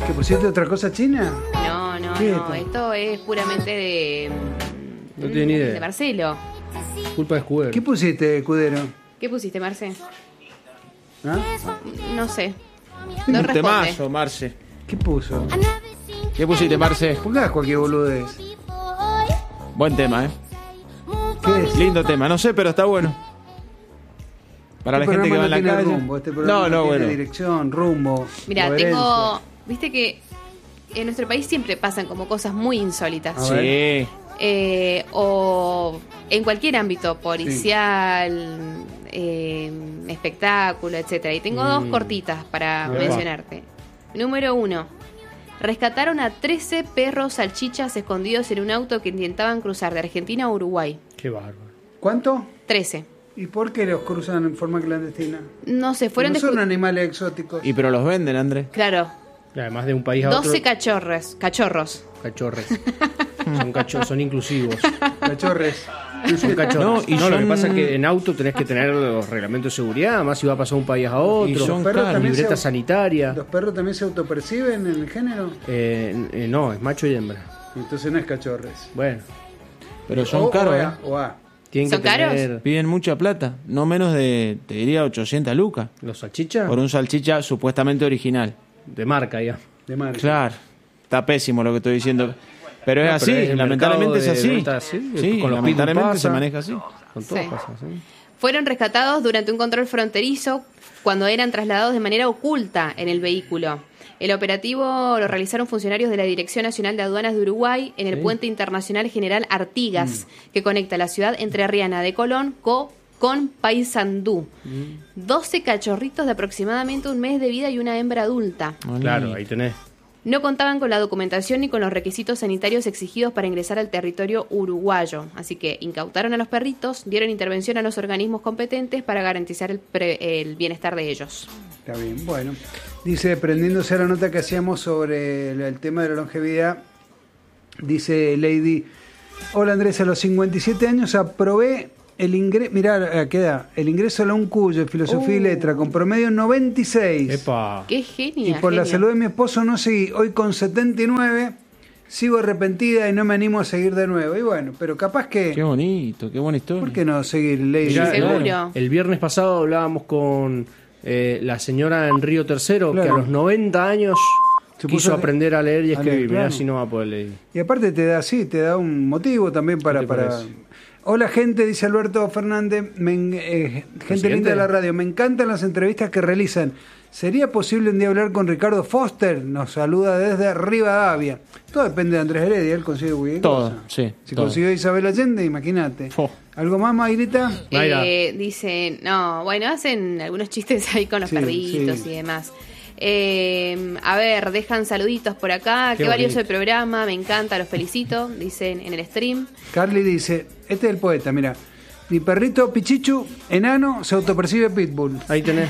¿Que pusiste otra cosa china? No, ¿Qué? esto es puramente de... No tengo ni idea. De Marcelo. Culpa de Escudero. ¿Qué pusiste, Escudero? ¿Qué pusiste, Marce? ¿Ah? No sé. No Un responde. temazo, Marce. ¿Qué puso? ¿Qué pusiste, Marce? Pongas cualquier boludez. Buen tema, ¿eh? ¿Qué es? Lindo tema. No sé, pero está bueno. Para la Este gente que va en programa la no tiene calle. rumbo, este programa No, tiene bueno. dirección, rumbo, Mira, coherencia. viste que en nuestro país siempre pasan como cosas muy insólitas. A ver. Sí. O en cualquier ámbito, policial, espectáculo, etcétera. Y tengo dos cortitas para Epa. mencionarte. Número 1. Rescataron a 13 perros salchichas escondidos en un auto que intentaban cruzar de Argentina a Uruguay. Qué bárbaro. ¿Cuánto? 13. ¿Y por qué los cruzan en forma clandestina? No se fueron no son descu- animales exóticos. Y pero los venden, Andrés. Claro, Además de un país a otro. 12 cachorros. Cachorres. Son inclusivos. Cachorres. Son cachorros. No, y Lo que son- pasa es que en auto tenés que tener los reglamentos de seguridad, además si va a pasar de un país a otro. Y son perros caros. también Libreta se- sanitaria. ¿Los perros también se autoperciben en el género? No, es macho y hembra. Entonces no es cachorres. Bueno, Pero son caros, ¿eh? O A. tienen ¿Son que tener caros? Piden mucha plata. No menos de, te diría, 800 lucas. los salchichas Por un salchicha supuestamente original. de marca, ya. De marca. Claro. Está pésimo lo que estoy diciendo. Pero es No, así, pero es el lamentablemente es mercado de así. venta, sí, Sí, con los lamentablemente pitbull se pasa. maneja así. Con todo Sí. pasa, ¿sí? Fueron rescatados durante un control fronterizo cuando eran trasladados de manera oculta en el vehículo. El operativo lo realizaron funcionarios de la Dirección Nacional de Aduanas de Uruguay en el puente internacional General Artigas, que conecta la ciudad entrerriana de Colón con Paysandú. 12 cachorritos de aproximadamente un mes de vida y una hembra adulta. Claro, ahí tenés. No contaban con la documentación ni con los requisitos sanitarios exigidos para ingresar al territorio uruguayo. Así que incautaron a los perritos, dieron intervención a los organismos competentes para garantizar el bienestar de ellos. Está bien, bueno. Dice, prendiéndose a la nota que hacíamos sobre el tema de la longevidad, dice Lady, hola Andrés, a los 57 años aprobé el ingreso, mirá, queda, el ingreso a la UNCUY de Filosofía y Letra, con promedio 96. Epa. ¡Qué Y genial! por la salud de mi esposo no seguí. Hoy con 79 sigo arrepentida y no me animo a seguir de nuevo. Y bueno, pero capaz Qué que... bonito, qué buena historia. ¿Por qué no seguir, Lady? Mirá, Seguro. el viernes pasado hablábamos con la señora en Río Tercero, que a Claro. los 90 años Se quiso puso aprender a leer y a escribir. leer, Mirá claro. si no va a poder leer. Y aparte te da, sí, te da un motivo también ¿Qué te para... parece? Hola gente, dice Alberto Fernández, gente siguiente. linda de la radio, me encantan las entrevistas que realizan. ¿Sería posible un día hablar con Ricardo Foster? Nos saluda desde Rivadavia. Todo depende de Andrés Heredia, él consigue cualquier Todo, cosa. sí, Si todo. consiguió Isabel Allende, imagínate. Oh. ¿Algo más, Mayrita? Mayra. Dicen, no, bueno, hacen algunos chistes ahí con los Sí, perritos sí. y demás. A ver, dejan saluditos por acá. Qué Qué valioso bonito. el programa, me encanta, los felicito, dicen en el stream. Carly dice, este es el poeta, mira. Mi perrito Pichichu, enano, se autopercibe pitbull. Ahí tenés.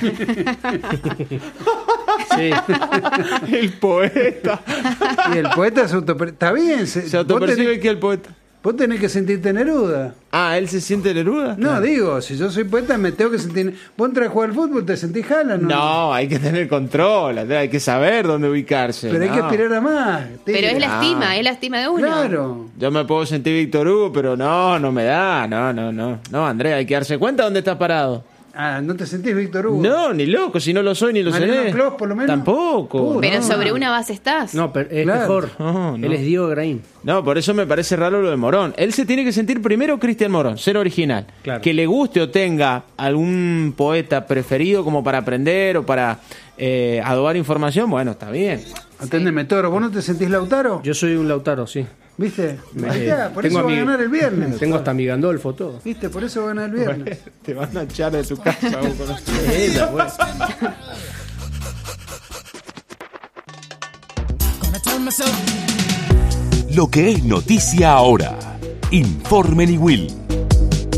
Sí. El poeta. Y el poeta se autopercibe... Está bien. Se autopercibe que el poeta. Vos tenés que sentirte Neruda. Ah, ¿él se siente Neruda? No, digo, si yo soy poeta me tengo que sentir... Vos entras a jugar al fútbol, te sentís jala, ¿no? No, hay que tener control, hay que saber dónde ubicarse. Pero hay que no. aspirar a más. Pero tigre. es la estima de uno. Claro. Yo me puedo sentir Víctor Hugo, pero no me da. No, Andrés, hay que darse cuenta dónde estás parado. Ah, ¿no te sentís Víctor Hugo? No, ni loco, si no lo soy ni lo Mariano seré. Clos, por lo menos. Tampoco. Pero No. sobre una base estás. No, pero es Claro. mejor. No, no. Él es Diego Graín. No, por eso me parece raro lo de Morón. Él se tiene que sentir primero Cristian Morón, ser original. Claro. Que le guste o tenga algún poeta preferido como para aprender o para adobar información, bueno, está bien. Aténdeme, Toro. ¿Vos no te sentís Lautaro? Yo soy un Lautaro, sí. ¿Viste? Ahí está, por eso tengo va a mi- ganar el viernes. Tengo hasta mi Gandolfo, todo. ¿Viste? Por eso va a ganar el viernes. Te van a echar de tu casa. vos, con esto. Lo que es noticia ahora. Informe Will.